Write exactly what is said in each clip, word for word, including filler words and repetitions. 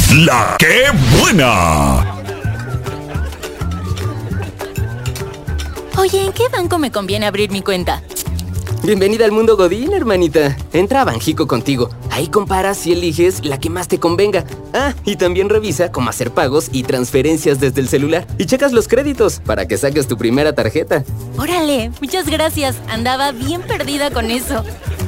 La que buena. Oye, ¿en qué banco me conviene abrir mi cuenta? Bienvenida al mundo Godín, hermanita. Entra a Banjico Contigo. Ahí comparas y eliges la que más te convenga. Ah, y también revisa cómo hacer pagos y transferencias desde el celular. Y checas los créditos para que saques tu primera tarjeta. Órale, muchas gracias. Andaba bien perdida con eso.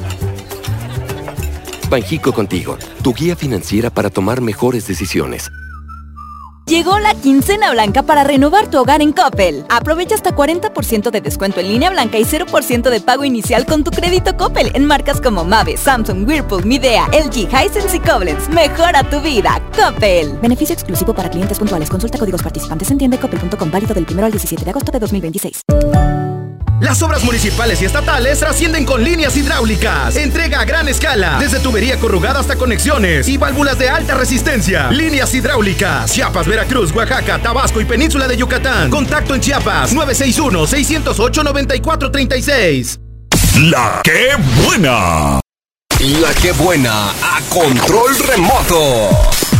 Banjico Contigo, tu guía financiera para tomar mejores decisiones. Llegó la quincena blanca para renovar tu hogar en Coppel. Aprovecha hasta cuarenta por ciento de descuento en línea blanca y cero por ciento de pago inicial con tu crédito Coppel en marcas como Mave, Samsung, Whirlpool, Midea, L G, Hisense y Koblenz. Mejora tu vida, Coppel. Beneficio exclusivo para clientes puntuales. Consulta códigos participantes en tienda coppel punto com, válido del primero al diecisiete de agosto de dos mil veintiséis. Las obras municipales y estatales trascienden con líneas hidráulicas. Entrega a gran escala, desde tubería corrugada hasta conexiones y válvulas de alta resistencia. Líneas hidráulicas, Chiapas, Veracruz, Oaxaca, Tabasco y Península de Yucatán. Contacto en Chiapas, nueve seis uno, seis cero ocho, nueve cuatro tres seis. La que buena. La que buena a control remoto.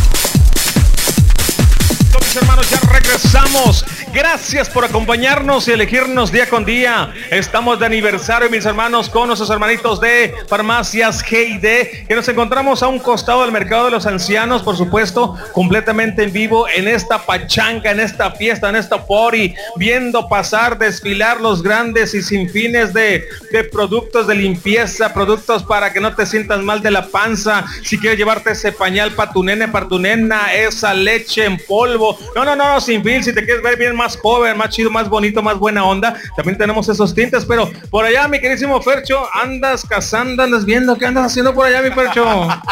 Mis hermanos, ya regresamos. Gracias por acompañarnos y elegirnos día con día. Estamos de aniversario, mis hermanos, con nuestros hermanitos de Farmacias G y D, que nos encontramos a un costado del mercado de los ancianos, por supuesto, completamente en vivo, en esta pachanga, en esta fiesta, en esta party, viendo pasar, desfilar los grandes y sin fines de, de productos de limpieza, productos para que no te sientas mal de la panza. Si quieres llevarte ese pañal para tu nene, para tu nena, esa leche en polvo. No, no, no, sin fin, si te quieres ver bien más joven, más chido, más bonito, más buena onda, también tenemos esos tintes. Pero por allá, mi queridísimo Fercho, andas cazando, andas viendo, ¿qué andas haciendo por allá, mi Fercho?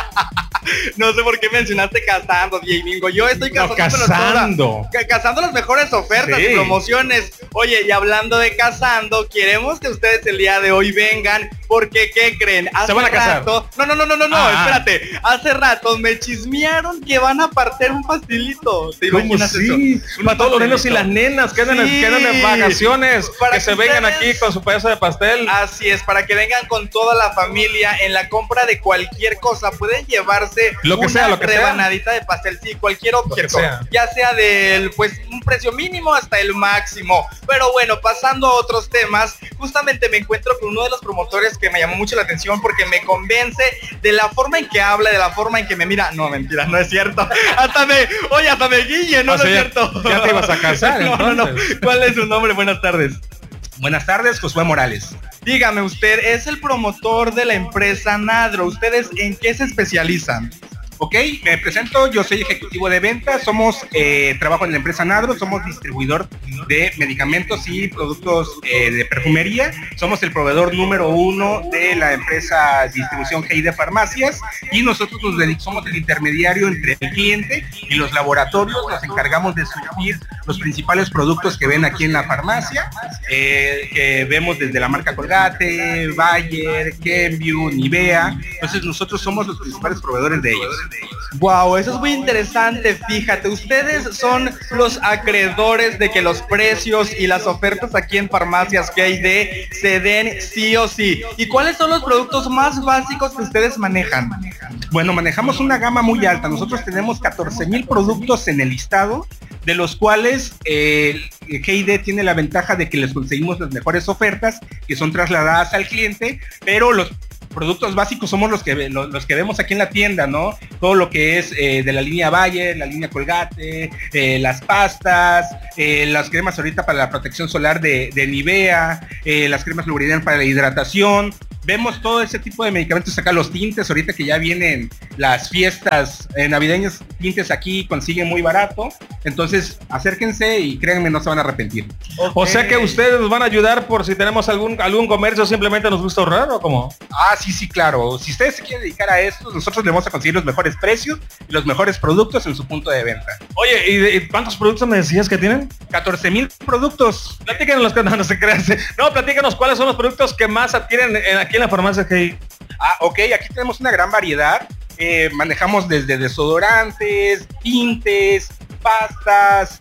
No sé por qué mencionaste cazando, D J Mingo. Yo estoy cazando, no, cazando. Las, cazando las mejores ofertas sí. y promociones. Oye, y hablando de cazando, queremos que ustedes el día de hoy vengan, porque ¿qué creen? Hace ¿Se van a casar? Rato, no, no, no, no, no, no, ah. espérate. Hace rato me chismearon que van a partir un pastelito. ¿Te imaginas sí? eso? Para todos los niños y las nenas que andan, sí. en, en vacaciones, para que, que se ustedes... vengan aquí con su pedazo de pastel. Así es, para que vengan con toda la familia en la compra de cualquier cosa. Pueden llevarse lo que una sea, lo que rebanadita sea. de pastel, sí, cualquier objeto, sea. ya sea del, pues, un precio mínimo hasta el máximo. Pero bueno, pasando a otros temas, justamente me encuentro con uno de los promotores que me llamó mucho la atención porque me convence de la forma en que habla, de la forma en que me mira. No, mentira, no es cierto. Hasta me, oye, hasta me guille, no, o sea, no es cierto. Ya te ibas a casar. no, no, no. ¿Cuál es su nombre? Buenas tardes. Buenas tardes, Josué Morales. Dígame, usted es el promotor de la empresa Nadro. ¿Ustedes en qué se especializan? Ok, me presento, yo soy ejecutivo de ventas, somos, eh, trabajo en la empresa Nadro, somos distribuidor de medicamentos y productos eh, de perfumería, somos el proveedor número uno de la empresa distribución G y D Farmacias, y nosotros nos dedicamos, somos el intermediario entre el cliente y los laboratorios, nos encargamos de surtir los principales productos que ven aquí en la farmacia, eh, que vemos desde la marca Colgate, Bayer, Kenvue, Nivea. Entonces nosotros somos los principales proveedores de ellos. Wow, eso es muy interesante. Fíjate, ustedes son los acreedores de que los precios y las ofertas aquí en Farmacias G y D se den sí o sí. ¿Y cuáles son los productos más básicos que ustedes manejan? Bueno, manejamos una gama muy alta. Nosotros tenemos catorce mil productos en el listado, de los cuales eh, G y D tiene la ventaja de que les conseguimos las mejores ofertas que son trasladadas al cliente, pero los productos básicos somos los que los, los que vemos aquí en la tienda, ¿no? Todo lo que es eh, de la línea Bayer, la línea Colgate, eh, las pastas, eh, las cremas ahorita para la protección solar de, de Nivea, eh, las cremas lubricantes para la hidratación. Vemos todo ese tipo de medicamentos acá, los tintes, ahorita que ya vienen las fiestas eh, navideñas, tintes aquí consiguen muy barato, entonces acérquense y créanme, no se van a arrepentir. Okay. O sea que ustedes nos van a ayudar por si tenemos algún algún comercio, simplemente nos gusta ahorrar, ¿o cómo? Ah, sí, sí, claro. Si ustedes se quieren dedicar a esto, nosotros les vamos a conseguir los mejores precios y los mejores productos en su punto de venta. Oye, ¿y, de, y cuántos productos me decías que tienen? catorce mil productos. Platícanos los que no, no se crean. No, platícanos cuáles son los productos que más adquieren en, aquí en la farmacia G. Ah, ok, aquí tenemos una gran variedad. Eh, manejamos desde desodorantes, tintes, pastas,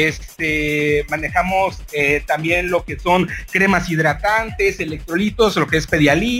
este, manejamos eh, también lo que son cremas hidratantes, electrolitos, lo que es Pedialit,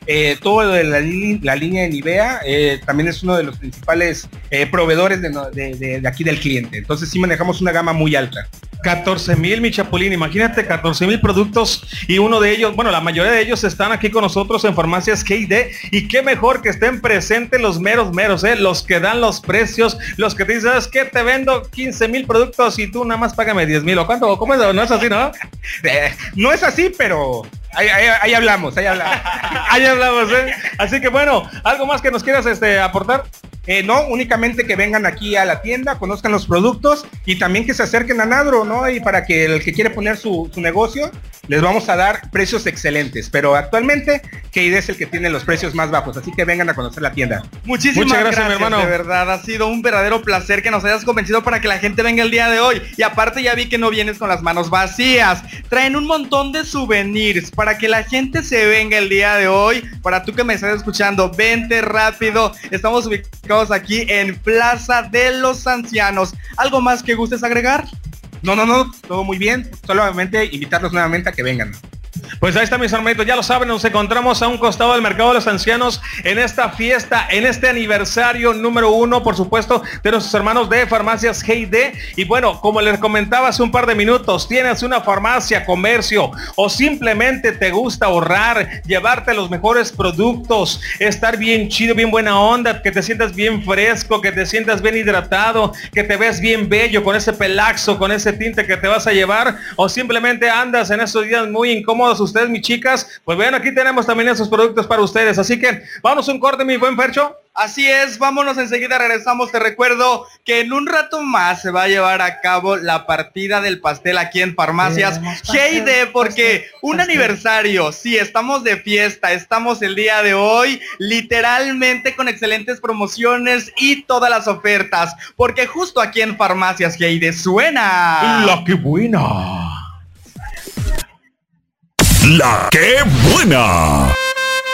eh, todo de la, la línea de Nivea, eh, también es uno de los principales eh, proveedores de, de, de, de aquí del cliente. Entonces sí manejamos una gama muy alta. catorce mil, mi Chapulín, imagínate, catorce mil productos y uno de ellos, bueno, la mayoría de ellos están aquí con nosotros en Farmacias G y D, y qué mejor que estén presentes los meros meros, eh, los que dan los precios, los que te dicen, ¿sabes qué? Te vendo quince mil productos y tú nada más págame diez mil, ¿o cuánto? ¿Cómo es? No es así, ¿no? Eh, no es así, pero ahí, ahí, ahí hablamos, ahí hablamos. Ahí hablamos, ¿eh? Así que bueno, ¿algo más que nos quieras este, aportar? Eh, no, únicamente que vengan aquí a la tienda, conozcan los productos y también que se acerquen a Nadro, ¿no? Y para que el que quiere poner su, su negocio, les vamos a dar precios excelentes. Pero actualmente, G y D es el que tiene los precios más bajos, así que vengan a conocer la tienda. Muchísimas Muchas gracias, gracias, mi hermano. De verdad, ha sido un verdadero placer que nos hayas convencido para que la gente venga el día de hoy. Y aparte ya vi que no vienes con las manos vacías. Traen un montón de souvenirs para que la gente se venga el día de hoy. Para tú que me estás escuchando, vente rápido. Estamos ubicados aquí en Plaza de los Ancianos. ¿Algo más que gustes agregar? No, no, no, todo muy bien. Solamente invitarlos nuevamente a que vengan. Pues ahí está, mis hermanitos, ya lo saben, nos encontramos a un costado del Mercado de los Ancianos en esta fiesta, en este aniversario número uno, por supuesto, de nuestros hermanos de Farmacias G y D. Y bueno, como les comentaba hace un par de minutos, tienes una farmacia, comercio, o simplemente te gusta ahorrar, llevarte los mejores productos, estar bien chido, bien buena onda, que te sientas bien fresco, que te sientas bien hidratado, que te ves bien bello con ese pelaxo, con ese tinte que te vas a llevar, o simplemente andas en esos días muy incómodos ustedes, mis chicas, pues vean, aquí tenemos también esos productos para ustedes, así que vamos un corte, mi buen Fercho. Así es, vámonos enseguida, regresamos. Te recuerdo que en un rato más se va a llevar a cabo la partida del pastel aquí en Farmacias G y D, porque un aniversario, sí, estamos de fiesta, estamos el día de hoy literalmente con excelentes promociones y todas las ofertas, porque justo aquí en Farmacias G y D suena La que buena. La que buena.